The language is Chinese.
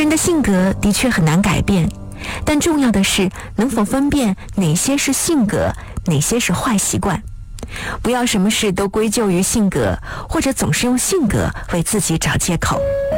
的性格的确很难改变，但重要的是能否分辨哪些是性格，哪些是坏习惯。不要什么事都归咎于性格，或者总是用性格为自己找借口。